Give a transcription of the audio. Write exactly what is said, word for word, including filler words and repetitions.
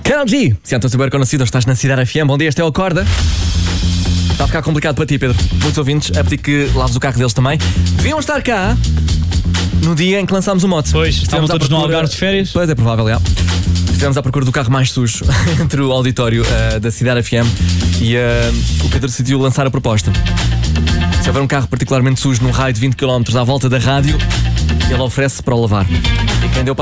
Karol G, se então super conhecido, estás na Cidade F M. Bom dia, este é o Acorda. Está a ficar complicado para ti, Pedro. Muitos ouvintes a pedir que laves o carro deles também. Deviam estar cá no dia em que lançámos o mote. Pois, estavam todos no Algarve de férias. Pois, é provável, já. Estivemos à procura do carro mais sujo entre o auditório uh, da Cidade F M e uh, o Pedro decidiu lançar a proposta. Se houver um carro particularmente sujo num raio de vinte quilómetros à volta da rádio, ele oferece para o lavar. E quem deu